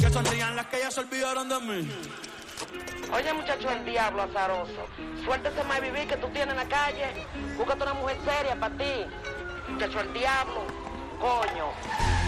Que sonrían las que ya se olvidaron de mí. Oye, muchacho, el diablo azaroso. Suéltese más vivir que tú tienes en la calle. Búscate una mujer seria para ti. Muchacho, el diablo. Coño.